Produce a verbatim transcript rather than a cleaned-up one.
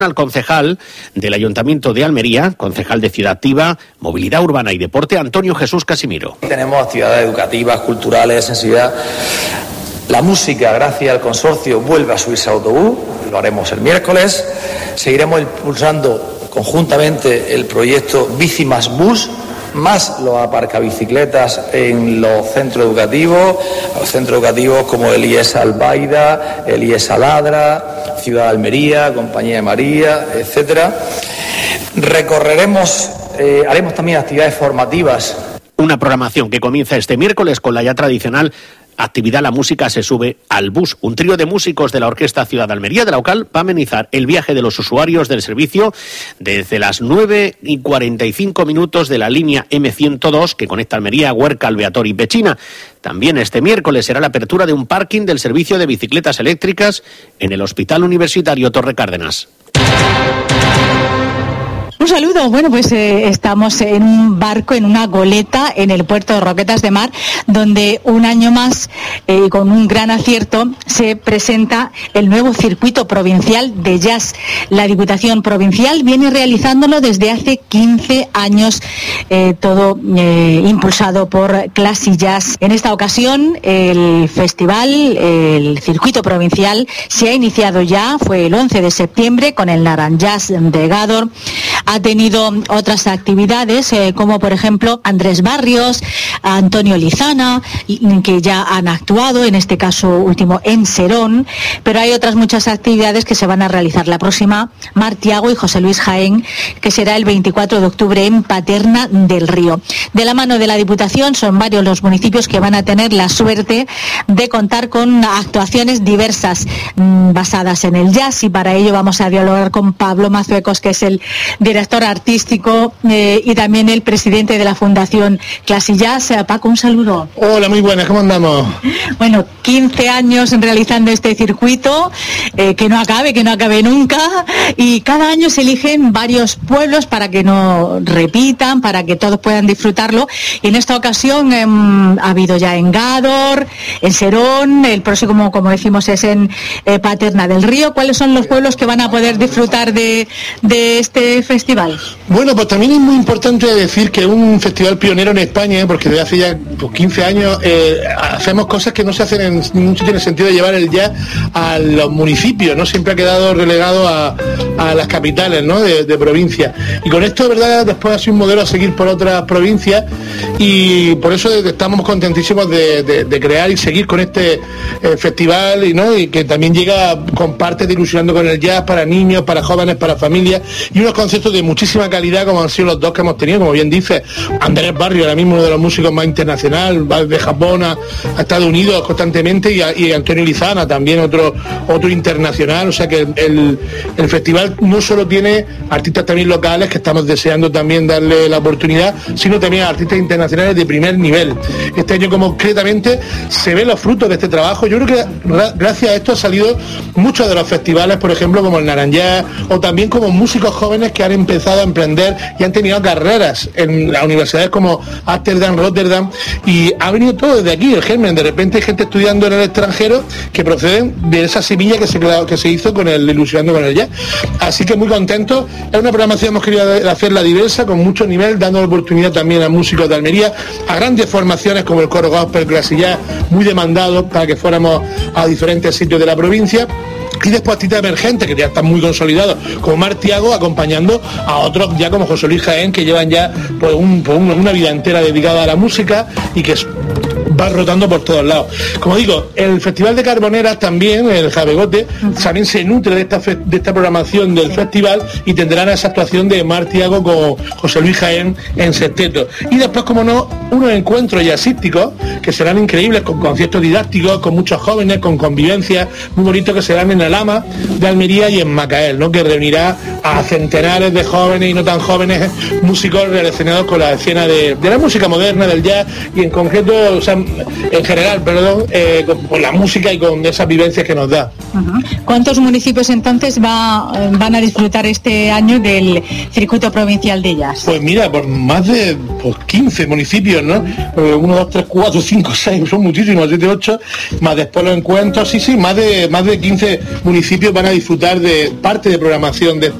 Al concejal del Ayuntamiento de Almería, concejal de Ciudad Activa, Movilidad Urbana y Deporte, Antonio Jesús Casimiro. Tenemos actividades educativas, culturales, de sensibilidad. La música, gracias al consorcio, vuelve a subirse a autobús, lo haremos el miércoles. Seguiremos impulsando conjuntamente el proyecto Bici más Bus, más los aparcabicicletas en los centros educativos, los centros educativos como el I E S Albaida, el I E S Ladra, Ciudad de Almería, Compañía de María, etcétera. Recorreremos, eh, haremos también actividades formativas. Una programación que comienza este miércoles con la ya tradicional actividad La Música se sube al bus. Un trío de músicos de la Orquesta Ciudad de Almería de la O C A L va a amenizar el viaje de los usuarios del servicio desde las nueve y cuarenta y cinco minutos de la línea eme ciento dos que conecta Almería, Huerca, Alveator y Pechina. También este miércoles será la apertura de un parking del servicio de bicicletas eléctricas en el Hospital Universitario Torre Cárdenas. Un saludo. Bueno, pues eh, estamos en un barco, en una goleta, en el puerto de Roquetas de Mar, donde un año más, eh, con un gran acierto, se presenta el nuevo circuito provincial de jazz. La Diputación Provincial viene realizándolo desde hace quince años, eh, todo eh, impulsado por Classy Jazz. En esta ocasión, el festival, el circuito provincial, se ha iniciado ya, fue el once de septiembre, con el Naranjazz de Gádor. Ha tenido otras actividades, eh, como por ejemplo Andrés Barrios, Antonio Lizana, que ya han actuado, en este caso último en Serón, pero hay otras muchas actividades que se van a realizar. La próxima, Mar Thiago y José Luis Jaén, que será el veinticuatro de octubre en Paterna del Río. De la mano de la Diputación, son varios los municipios que van a tener la suerte de contar con actuaciones diversas mmm, basadas en el jazz, y para ello vamos a dialogar con Pablo Mazuecos, que es el director artístico eh, y también el presidente de la Fundación Classy Jazz. Paco, un saludo. Hola, muy buenas, ¿cómo andamos? Bueno, quince años realizando este circuito, eh, que no acabe, que no acabe nunca, y cada año se eligen varios pueblos para que no repitan, para que todos puedan disfrutarlo, y en esta ocasión eh, ha habido ya en Gádor, en Serón, el próximo, como, como decimos, es en eh, Paterna del Río. ¿Cuáles son los pueblos que van a poder disfrutar de, de este festival? Bueno, pues también es muy importante decir que es un festival pionero en España, porque desde hace ya pues, quince años eh, hacemos cosas que no se hacen en ningún sitio, en el sentido de llevar el jazz a los municipios, ¿no? Siempre ha quedado relegado a, a las capitales, ¿no? de, de provincia. Y con esto, de verdad, después ha sido un modelo a seguir por otras provincias, y por eso estamos contentísimos de, de, de crear y seguir con este eh, festival, y, ¿no? y que también llega con partes de Ilusionando con el Jazz para niños, para jóvenes, para familias, y unos conceptos de muchísima calidad, como han sido los dos que hemos tenido, como bien dice Andrés Barrio, ahora mismo uno de los músicos más internacional, va de Japón a, a Estados Unidos constantemente, y, a, y Antonio Lizana también, otro otro internacional. O sea que el, el, el festival no solo tiene artistas también locales, que estamos deseando también darle la oportunidad, sino también a artistas internacionales de primer nivel. Este año concretamente se ven los frutos de este trabajo. Yo creo que gracias a esto ha salido muchos de los festivales, por ejemplo, como el Naranjazz, o también como músicos jóvenes que han empezado a emprender y han tenido carreras en las universidades como Ámsterdam, Rotterdam, y ha venido todo desde aquí, el germen. De repente hay gente estudiando en el extranjero que proceden de esa semilla que se, que se hizo con el Ilusionando con el Jazz. Así que muy contentos. Es una programación, hemos querido hacerla diversa, con mucho nivel, dando la oportunidad también a músicos de Almería, a grandes formaciones como el Coro Gospel, Classy Jazz, muy demandados para que fuéramos a diferentes sitios de la provincia. Y después artistas emergentes que ya están muy consolidados, como Mar Thiago, acompañando a otros ya como José Luis Jaén, que llevan ya pues, un, pues, una vida entera dedicada a la música y que es, va rotando por todos lados. Como digo, el Festival de Carboneras también, el Jabegote, uh-huh. también se nutre de esta, fe, de esta programación del sí. festival, y tendrán esa actuación de Mar Thiago con José Luis Jaén en sexteto. Y después, como no, unos encuentros jazzísticos que serán increíbles, con conciertos didácticos, con muchos jóvenes, con convivencias muy bonitos, que serán en el Lama de Almería y en Macael, ¿no? Que reunirá a centenares de jóvenes y no tan jóvenes músicos relacionados con la escena de, de la música moderna, del jazz y en concreto, o sea, en general, perdón, eh, con, con la música y con esas vivencias que nos da. Uh-huh. ¿Cuántos municipios entonces va, van a disfrutar este año del circuito provincial de jazz? Pues mira, por más de pues, quince municipios, ¿no? uno, dos, tres, cuatro, cinco, seis, son muchísimos, siete, ocho, más después los encuentros, sí, sí, más de, más de quince municipios van a disfrutar de parte de programación de este